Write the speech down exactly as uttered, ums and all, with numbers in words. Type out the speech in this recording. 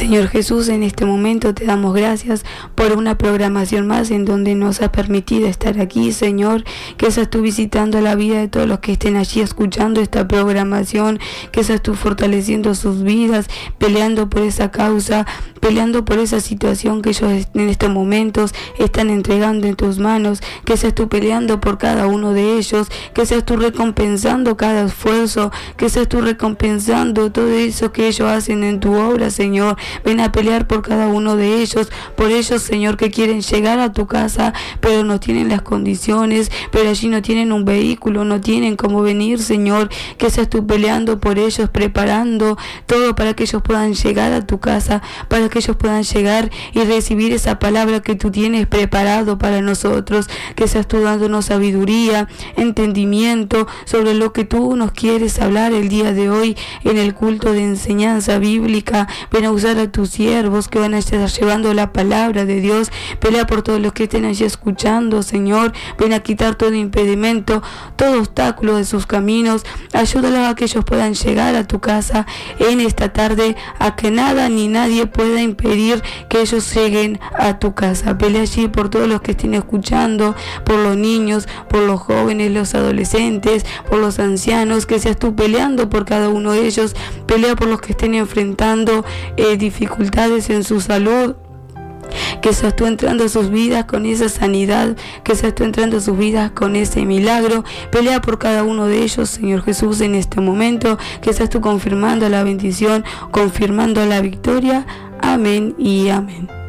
Señor Jesús, en este momento te damos gracias por una programación más en donde nos has permitido estar aquí, Señor, que seas tú visitando la vida de todos los que estén allí escuchando esta programación, que seas tú fortaleciendo sus vidas, peleando por esa causa, peleando por esa situación que ellos en estos momentos están entregando en tus manos, que seas tú peleando por cada uno de ellos, que seas tú recompensando cada esfuerzo, que seas tú recompensando todo eso que ellos hacen en tu obra, Señor. Ven a pelear por cada uno de ellos, por ellos, Señor, que quieren llegar a tu casa, pero no tienen las condiciones, pero allí no tienen un vehículo, no tienen cómo venir, Señor, que seas tú peleando por ellos, preparando todo para que ellos puedan llegar a tu casa, para que ellos puedan llegar y recibir esa palabra que tú tienes preparado para nosotros, que seas tú dándonos sabiduría, entendimiento sobre lo que tú nos quieres hablar el día de hoy en el culto de enseñanza bíblica. Ven a usar a tus siervos que van a estar llevando la palabra de Dios. Pelea por todos los que estén allí escuchando, Señor. Ven a quitar todo impedimento, todo obstáculo de sus caminos. Ayúdalos a que ellos puedan llegar a tu casa en esta tarde, a que nada ni nadie pueda impedir que ellos lleguen a tu casa. Pelea allí por todos los que estén escuchando, por los niños, por los jóvenes, los adolescentes, por los ancianos, que seas tú peleando por cada uno de ellos. Pelea por los que estén enfrentando eh, dificultades en su salud, que seas tú entrando a sus vidas con esa sanidad, que seas tú entrando a sus vidas con ese milagro. Pelea por cada uno de ellos, Señor Jesús, en este momento, que seas tú confirmando la bendición, confirmando la victoria. Amén y amén.